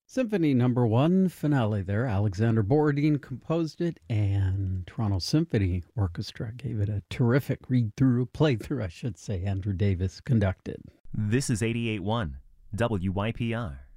Symphony Number One finale there. Alexander Borodin composed it, and Toronto Symphony Orchestra gave it a terrific playthrough, I should say. Andrew Davis conducted. This is 88.1 WYPR.